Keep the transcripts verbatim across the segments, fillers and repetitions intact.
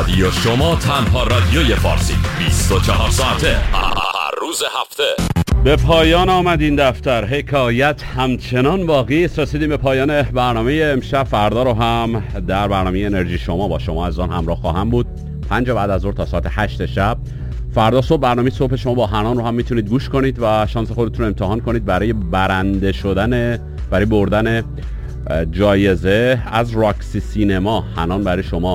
رادیو شما، تنها رادیوی فارسی، بیست و چهار ساعته هر روز هفته. به پایان آمد این دفتر، حکایت همچنان باقی است. رسیدیم به پایان برنامه امشب. فردا رو هم در برنامه انرژی شما با شما از آن همراه خواهم بود، پنج بعد از ظهر تا ساعت هشت شب. فردا صبح برنامه صبح شما با حنان رو هم میتونید گوش کنید و شانس خودتون رو امتحان کنید برای برنده شدن، برای بردن جایزه از راکسی سینما. حنان برای شما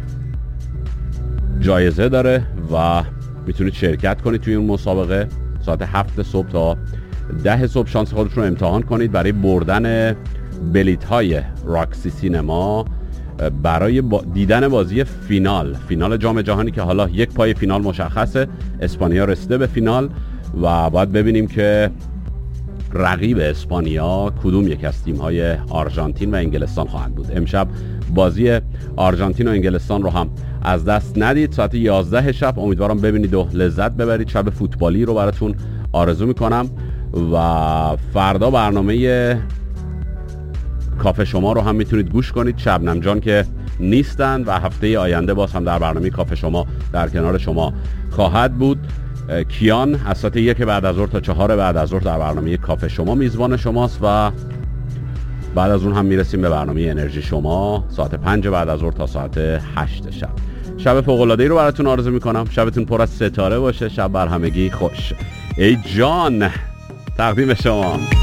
جایزه داره و میتونید شرکت کنید توی اون مسابقه. ساعت هفت صبح تا ده صبح شانس خودتون رو امتحان کنید برای بردن بلیت های راکسی سینما برای با دیدن بازی فینال فینال جام جهانی که حالا یک پای فینال مشخصه. اسپانیا رسیده به فینال و باید ببینیم که رقیب اسپانیا کدوم یک از تیم‌های آرژانتین و انگلستان خواهد بود. امشب بازی آرژانتین و انگلستان رو هم از دست ندید. ساعت یازده شب امیدوارم ببینید و لذت ببرید. شب فوتبالی رو براتون آرزو میکنم و فردا برنامه کافه شما رو هم میتونید گوش کنید. شبنم جان که نیستن و هفته آینده باز هم در برنامه کافه شما در کنار شما خواهد بود. کیان از ساعت یک بعد از ظهر تا چهار بعد از ظهر در برنامه کافه شما میزبان شماست و بعد از اون هم میرسیم به برنامه انرژی شما ساعت پنج بعد از ظهر تا ساعت هشت شب. شب فوق‌العاده‌ای رو براتون آرزو میکنم. شبتون پر از ستاره باشه. شب بر همگی خوش. ای جان تقدیم شما.